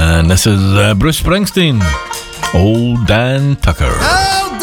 And this is Bruce Springsteen, Old Dan Tucker. Oh,